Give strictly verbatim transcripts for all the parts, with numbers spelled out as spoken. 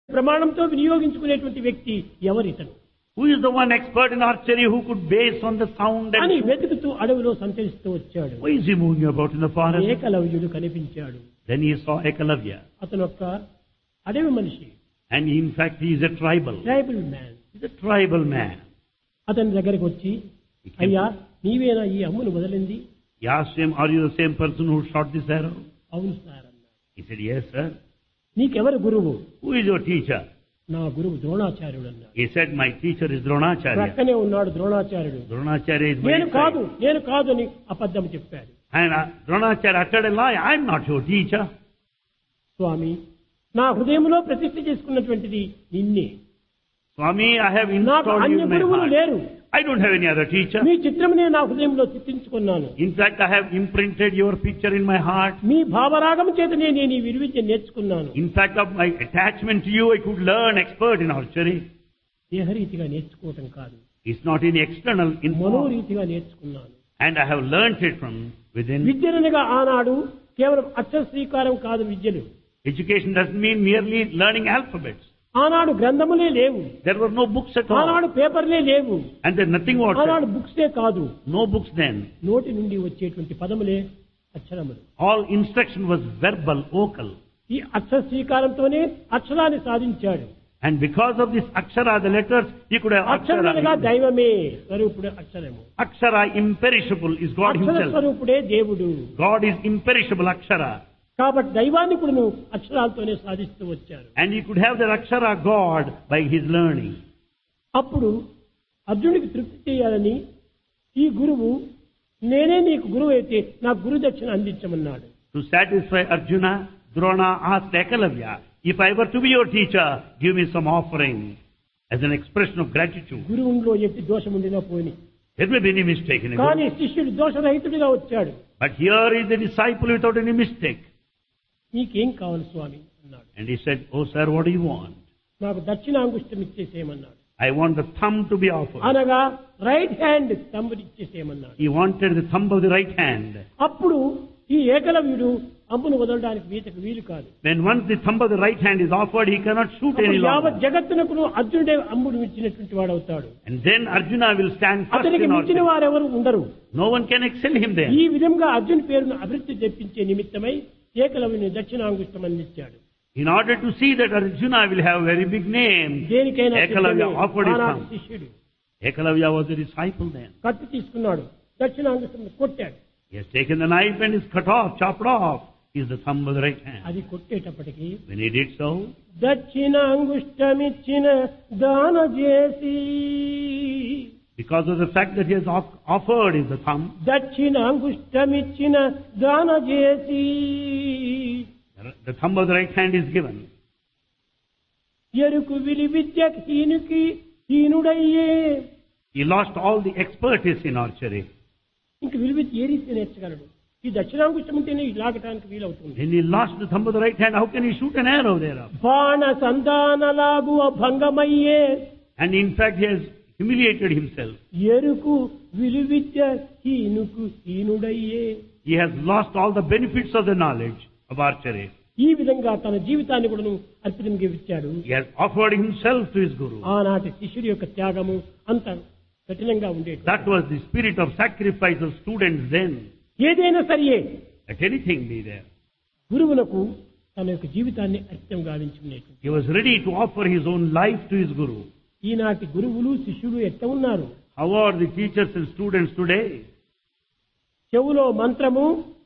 ప్రమాణంతో వినియోగించుకునేటువంటి వ్యక్తి ఎవరితను? Who is the one expert in archery who could base on the sound అని and... వెతుకుతూ అడవిలో సంచరిస్తూ వచ్చాడు. Why is he moving about in the forest? ఏకలవ్యుడు కనిపించాడు. Then he saw Ekalavya. అతను ఒక అడవి మనిషి. And in fact he is a tribal. Tribal man. He is a tribal man. అతని దగ్గరికి వచ్చి, అయ్యా నీవేనా ఈ అమ్మును వదిలింది? He asked him, are you the same person who shot this arrow? అవును సార్ అన్నాడు. He said, yes sir. నీకెవరు గురువు? Who is your teacher? నా గురువు ద్రోణాచార్యుడు అన్నాడు. He said, my teacher is Dronacharya. ప్రక్కనే ఉన్నాడు ద్రోణాచార్యుడు. Dronacharya is my నేను కాదు teacher. నేను కాదు అని అబద్ధం చెప్పాడు. And uh, Dronacharya uttered a lie. I am not your teacher. స్వామి, నా హృదయంలో ప్రతిష్ఠ చేసుకున్నటువంటిది నిన్నే. Swami, I have నాకు installed you అన్య in my గురువులు heart. లేరు. I don't have any other teacher. మీ చిత్రమునే నా హృదయంలో చిత్రించుకున్నాను. In fact, I have imprinted your picture in my heart. మీ భావరాగం చేతనే నేను ఈ విలువిద్య నేర్చుకున్నాను. In fact, of my attachment to you, I could learn expert in archery. దేహరీతిగా నేర్చుకోవటం కాదు, It's not in external, in form. మనోరీతిగా నేర్చుకున్నాను. And I have learnt it from within. విద్యనగా ఆనాడు కేవలం అక్షర శ్రీకారం కాదు విద్యలు. Education doesn't mean merely learning alphabets. ఆనాడు గ్రంథములే లేవు. There were no books at all. ఆనాడు పేపర్లే లేవు. And there's nothing ఆనాడు whatever. బుక్సే కాదు, No books then. నోటి నుండి వచ్చేటువంటి పదములే అక్షరములు. All instruction was verbal, vocal. ఈ అక్షర శ్రీకారంతోనే అక్షరాన్ని సాధించాడు. And because of this akshara, the letters, he could have అక్షరములుగా akshara. దైవమే స్వరూపుడు అక్షరము. Akshara imperishable is God Akshara himself. స్వరూపుడే దేవుడు. God is imperishable akshara. కాబట్టి దైవాన్ని కూడా నువ్వు అక్షరాలతోనే సాధిస్తూ వచ్చారు. And he could have the akshara God by his learning. అప్పుడు అర్జునుడికి తృప్తి చేయాలని ఈ గురువు, నేనే నీకు గురువు అయితే నాకు గురు దక్షిణ అందించమన్నాడు. To satisfy Arjuna, Drona asked Ekalavya, if I were to be your teacher, give me some offering as an expression of gratitude. గురువులో ఎట్టి దోషం ఉండినా పోని, There may be any mistake in కానీ it. శిష్యుడు దోషరహితుడిగా వచ్చాడు. But here is the disciple without any mistake. నీకేం కావాలి స్వామి అన్నాడు. And he said, oh sir, what do you want? నాకు దక్షిణాంగుష్టం ఇచ్చేసేయమన్నాడు. I want the thumb to be offered. అనగా right hand తమ్ముడు ఇచ్చేసేయమన్నాడు. He wanted the thumb of the right hand. అప్పుడు ఈ ఏకలవ్యుడు అమ్మును వదలడానికి వీతకు వీలు కాదు. When once the thumb of the right hand is offered, he cannot shoot any అప్పుడు యావత్ longer. జగత్తునకు అర్జునుడే అమ్ముడు ఇచ్చినటువంటి వాడు అవుతాడు. And then Arjuna will stand first అతనికి in మించిన archery. వారెవరు ఉండరు. No one can excel him there. ఈ విధంగా అర్జున్ పేరును అభివృద్ధి తెప్పించే నిమిత్తమై ఏకలవ్యుని దక్షిణాంగుష్టం అందించాడు. In order to see that Arjuna will have a very big name, దేనికైనా Ekalavya సిద్ధమే. offered his ఆనాడు thumb. శిష్యుడు Ekalavya was a disciple then. కత్తి తీసుకున్నాడు, దక్షిణాంగుష్టం కొట్టాడు. He has taken the knife and is cut off, chopped off. Is the thumb of the right hand. అది కొట్టేటప్పటికి When he did so, దక్షిణాంగుష్టమిచ్చిన దాన చేసి, because of the fact that he has off- offered is the thumb, దక్షిణాంగుష్టమిచ్చిన దాన చేసి, the thumb of the right hand is given. ఎరుకు విలి Vidya హీనుకి హీనుడయ్యే. He lost all the expertise in archery. ఇంక విలు విద్య ఏ రీతి నేర్చగలడు? ఈ దక్షిణాంగుష్టం ఉంటేనే లాగటానికి వీలవుతుంది. When he lost the thumb of the right hand, how can he shoot an arrow thereof? బాణ సంధానలాగు భంగమయ్యే. And in fact, he has humiliated himself. ఎరుకు విలు విద్య హీనుకు హీనుడయ్యే. He has lost all the benefits of the knowledge of archery. ఈ విధంగా తన జీవితాన్ని కూడా అర్పితంగా ఇచ్చాడు. He has offered himself to his guru. ఆనాటి శిష్యుడి యొక్క త్యాగము అంత కఠినంగా ఉండేది. That was the spirit of sacrifice of students then. ఏదైనా సరియే Let anything be there. గురువులకు తన యొక్క జీవితాన్ని అర్పితం గావించుకునేది. He was ready to offer his own life to his guru. ఈనాటి గురువులు శిష్యులు ఎట్లా ఉన్నారు? How are the teachers and students today? చెవులో మంత్రము,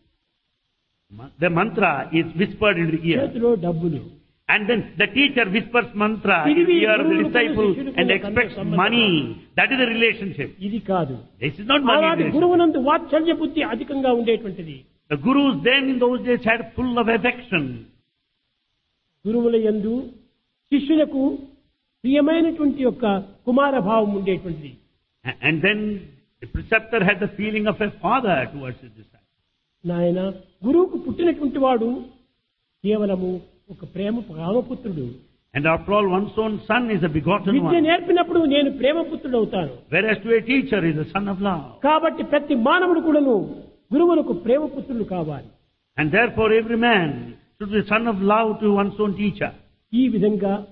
The mantra is whispered in the ear. చేతిలో డబ్బులు. And then the teacher whispers mantra in the ear of the disciple and expects money. That is the relationship. ఇది కాదు. This is not money అలాంటి relationship. గురువునందు వాత్సల్య బుద్ధి అధికంగా ఉండేటువంటిది. The gurus then in those days had full of affection. గురువుల యందు శిష్యులకు ప్రియమైనటువంటి యొక్క కుమార భావం ఉండేటువంటిది. And then the preceptor had the feeling of a father towards his disciple. నాయన, గురువుకు పుట్టినటువంటి వాడు కేవలము ఒక ప్రేమ రామపుత్రుడు. And after all, one's own son is a begotten Vidya one. నేర్పినప్పుడు నేను ప్రేమపుత్రుడు అవుతాను. Whereas to a teacher is a son of love. కాబట్టి ప్రతి మానవుడు కూడాను గురువులకు ప్రేమపుత్రులు కావాలి. And therefore every man should be a son of love to one's own teacher. ఈ విధంగా